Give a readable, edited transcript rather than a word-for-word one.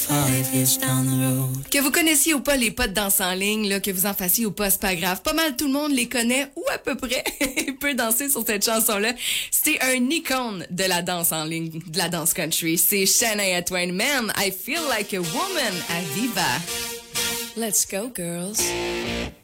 5 years down the road. Que vous connaissiez ou pas les pas de danse en ligne, là, que vous en fassiez ou pas, c'est pas grave. Pas mal tout le monde les connaît, ou à peu près, peut danser sur cette chanson-là. C'est un icône de la danse en ligne, de la danse country. C'est Shania Twain. Man, I feel like a woman. À Viva. Let's go, girls.